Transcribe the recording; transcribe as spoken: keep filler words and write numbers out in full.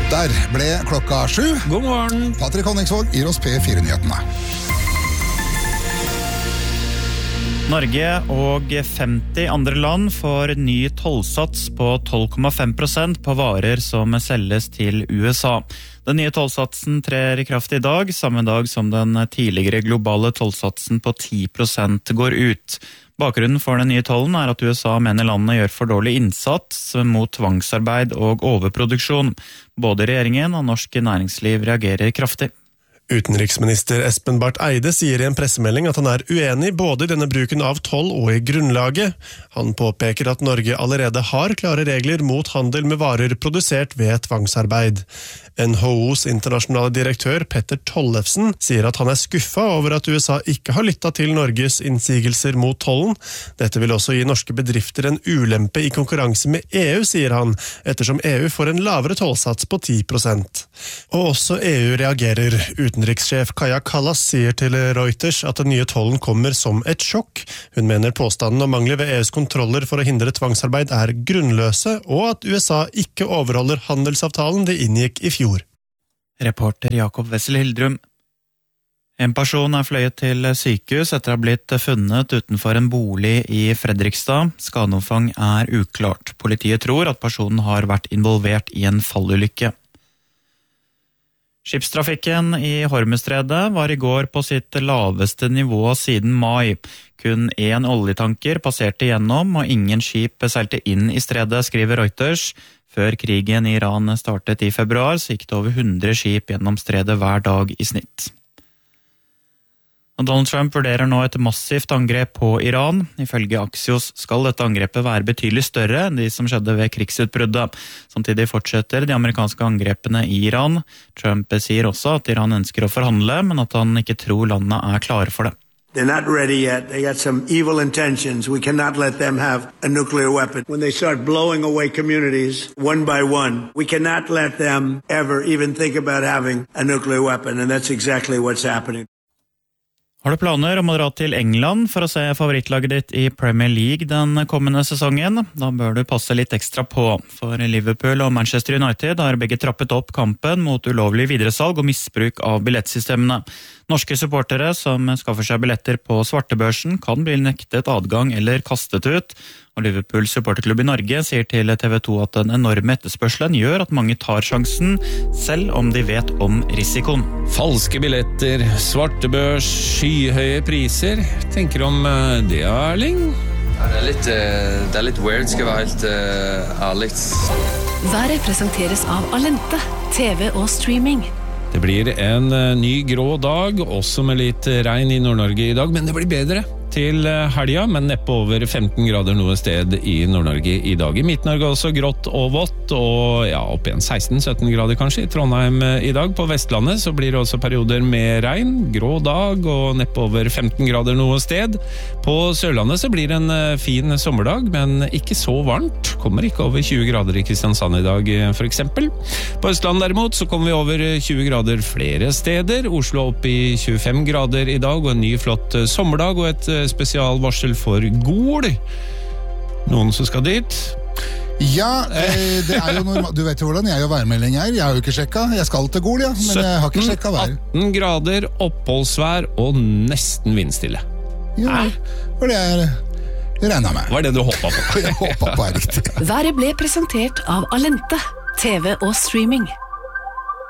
Der ble klokka sju. God morgen. Patrick Honningsvåg gir oss P fire-nyhetene. Norge og femti andre land får ny tollsats på tolv komma fem prosent på varer som selges til U S A. Den nye tollsatsen trer i kraft i dag, samme dag som den tidligere globale tollsatsen på ti prosent går ut. Bakgrunnen for den nye tollen er at U S A mener landet gjør for dårlig innsats mot tvangsarbeid og overproduksjon. Både regjeringen og norsk næringsliv reagerer kraftig. Utenriksminister Espen Barth Eide sier i en pressemelding at han er uenig både i denne bruken av toll og i grunnlaget. Han påpeker at Norge allerede har klare regler mot handel med varer produsert ved tvangsarbeid. N H O's internasjonale direktør Petter Tollefsen sier at han er skuffet over at U S A ikke har lyttet til Norges innsigelser mot tollen. Dette vil også gi norske bedrifter en ulempe i konkurranse med E U, sier han, ettersom E U får en lavere tollsats på ti prosent. Og også E U reagerer. Utenrikssjef Kaja Kallas sier til Reuters at den nye tollen kommer som et sjokk. Hun mener påstanden om mangler ved E U's kontroller for å hindre tvangsarbeid er grunnløse, og at U S A ikke overholder handelsavtalen de inngikk i fjor. Reporter Jakob Wessel Hildrum. En person er fløyet til sykehus etter å ha blitt funnet utenfor en bolig i Fredrikstad. Skadeomfang er uklart. Politiet tror at personen har vært involvert i en fallulykke. Skipstrafikken i Hormuzstredet var i går på sitt laveste nivå siden mai. Kun én oljetanker passerte gjennom, og ingen skip seilte inn i stredet, skriver Reuters. Før krigen i Iran startet i februar, så gikk det over hundre skip gjennom stredet hver dag i snitt. Og Donald Trump vurderer nå et massivt angrep på Iran. Ifølge Axios skal dette angrepet være betydelig større enn de som skjedde ved krigsutbruddet. Samtidig fortsetter de amerikanske angrepene i Iran. Trump sier også at Iran ønsker å forhandle, men at han ikke tror landet er klare for det. They're not ready yet. They got some evil intentions. We cannot let them have a nuclear weapon. When they start blowing away communities one by one, we cannot let them ever even think about having a nuclear weapon. And that's exactly what's happening. Har du planer om å dra til England for å se favorittlaget ditt i Premier League den kommende sesongen? Da bør du passe litt ekstra på, for Liverpool og Manchester United har begge trappet opp kampen mot ulovlig videresalg og misbruk av billettsystemene. Norske supportere som skaffer seg billetter på svartebørsen kan bli nektet adgang eller kastet ut, og Liverpool supporterklubb i Norge sier til T V to at den enorme etterspørselen gjør at mange tar sjansen, selv om de vet om risikoen. Falske billetter, svartebørs, skyhøye priser. Tenker om det, Erling? Ja, det er litt, det er litt weird, skal jeg være helt uh, ærlig. Været presenteres av Alente, T V og streaming. Det blir en ny grå dag, også med litt regn i Nord-Norge i dag, men det blir bedre til helga, men neppe over femten grader noe sted i Nord-Norge i dag. I Midt-Norge også grått og vått, og ja, opp igjen seksten sytten grader kanskje i Trondheim i dag. På Vestlandet så blir det også perioder med regn, grå dag og neppe over femten grader noe sted. På Sørlandet så blir det en fin sommerdag, men ikke så varmt. Kommer ikke over tjue grader i Kristiansand i dag, for eksempel. På Østlandet derimot så kommer vi over tjue grader flere steder. Oslo opp i tjuefem grader i dag, og en ny flott sommerdag, og et spesialvarsel for Gol. Noen som skal dit? Ja, eh, det er jo normalt. Du vet jo hvordan jeg og værmelding er. Jeg har jo ikke sjekket. Jeg skal til Gol, ja, men jeg har ikke sjekket vær. atten grader, oppholdsvær og nesten vindstille. Ja, for det er jeg regner med. Var det du hoppet på? Jeg hoppet på, er riktig. Været ble presentert av Alente, T V og streaming.